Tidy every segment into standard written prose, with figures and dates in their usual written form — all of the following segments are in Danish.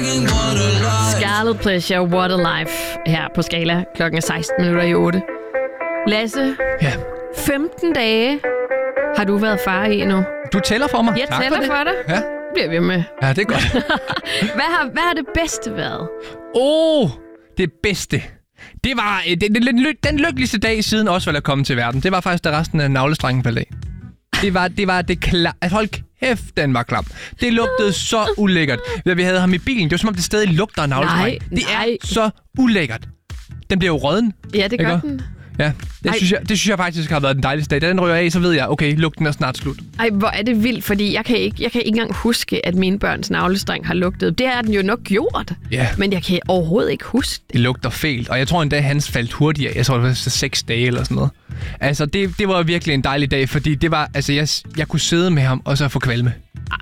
Scarlet Pleasure, What a Life, her på Skala, klokken er 16:08. Lasse, Ja. 15 dage har du været far i nu. Du tæller for mig. Jeg Tak tæller for dig. Ja. Bliver vi med. Ja, det er godt. Hvad har det bedste været? Det bedste. Det var den lykkeligste dag siden Osvald er kommet til verden. Det var faktisk, da resten af navlestrengen faldt af. Det var det klar. Hold kæft, den var klam. Det lugtede så ulækkert. Da vi havde ham i bilen, det var som om det stadig lugter af navlestreng. Det er så ulækkert. Den bliver jo rådden. Ja, det gør den. Ja, det synes jeg faktisk har været den dejligste dag. Da den ryger af, så ved jeg, okay, lugten er snart slut. Ej, hvor er det vildt, fordi jeg kan ikke engang huske, at mine børns navlestreng har lugtet. Det har den jo nok gjort, men jeg kan overhovedet ikke huske det. Det lugter fælt, og jeg tror endda, hans faldt hurtigt af. Jeg tror, det var 6 dage eller sådan noget. Altså, det var virkelig en dejlig dag, fordi det var, altså, jeg kunne sidde med ham og så få kvalme.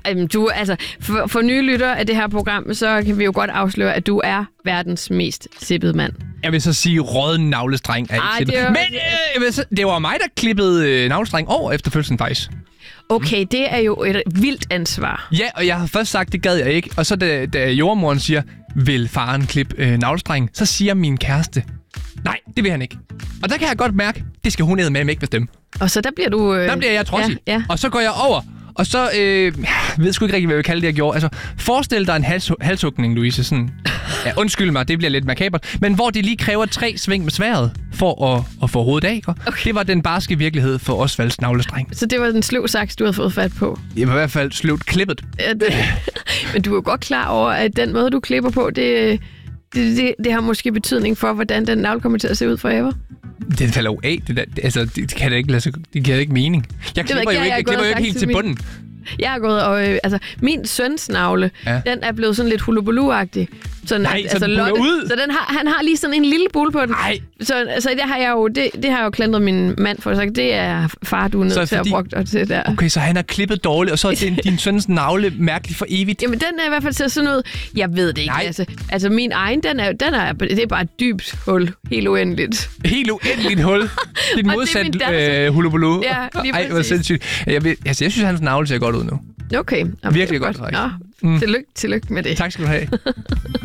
For nye lyttere af det her program, så kan vi jo godt afsløre, at du er verdens mest sippede mand. Jeg vil så sige, rådden navlestreng er ikke sippet. Men det var mig, der klippede navlestreng over efter fødslen faktisk. Okay, det er jo et vildt ansvar. Ja, og jeg havde først sagt, det gad jeg ikke. Og så da jordmoren siger, vil faren klippe navlestreng, så siger min kæreste, nej, det vil han ikke. Og der kan jeg godt mærke, det skal hun med ikke bestemme. Og så der bliver du... Der bliver jeg trodsig. Ja. Og så går jeg over. Og så, jeg ved sgu ikke rigtig, hvad jeg vil kalde det, jeg gjorde. Altså, forestil dig en halshugning, Louise. Sådan, ja, undskyld mig, det bliver lidt makabert. Men hvor det lige kræver 3 sving med sværdet for at få hovedet af. Ikke? Okay. Det var den barske virkelighed for Osvalds navlestreng. Så det var den sløv saks, du havde fået fat på? Jeg var i hvert fald sløvt klippet. Ja, men du er jo godt klar over, at den måde, du klipper på, det har måske betydning for, hvordan den navle kommer til at se ud forever. Det falder jo af. Det kan da ikke lade sig. Det giver ikke mening. Jeg klipper jo ikke helt til bunden. Jeg har gået og... min søns navle, den er blevet sådan lidt hulubulu-agtig. Sådan, nej, så den buller ud? Så han har lige sådan en lille bule på den. Nej. Så det har jeg jo... Det har jeg jo klandret min mand for. Så det er far, du er nødt til at bruge dig til der. Okay, så han har klippet dårligt, og så er din søns navle mærkelig for evigt. Jamen, den er i hvert fald til sådan noget... Jeg ved det ikke. Altså min egen, det er bare et dybt hul. Helt uendeligt. Helt uendeligt hul. Dit modsat hulubulu. Ja, lige præcis. Ej, hvor sindssygt. Jeg synes, hans navle ser godt ud nu. Okay. Virkelig godt. Tillykke med det. Tak skal du have.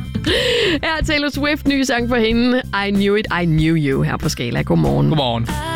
Her er Taylor Swift, ny sang for hende. I Knew It, I Knew You her på Skala. Godmorgen. Godmorgen.